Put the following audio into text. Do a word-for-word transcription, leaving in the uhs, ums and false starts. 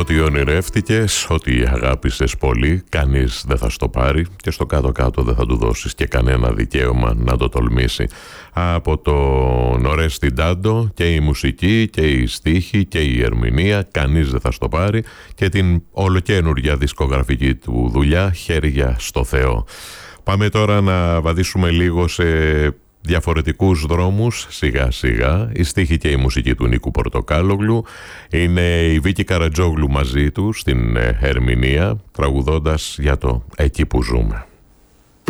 Ό,τι ονειρεύτηκες, ό,τι αγάπησες πολύ, κανείς δεν θα στο πάρει και στο κάτω-κάτω δεν θα του δώσεις και κανένα δικαίωμα να το τολμήσει. Από τον Ορέστη Ντάντο και η μουσική και η στίχη και η ερμηνεία, κανείς δεν θα στο πάρει, και την ολοκαίνουργια δισκογραφική του δουλειά, χέρια στο Θεό. Πάμε τώρα να βαδίσουμε λίγο σε διαφορετικούς δρόμους, σιγά σιγά. Η στίχη και η μουσική του Νίκου Πορτοκάλογλου, είναι η Βίκη Καρατζόγλου μαζί του στην ερμηνεία, τραγουδώντας για το «Εκεί που ζούμε».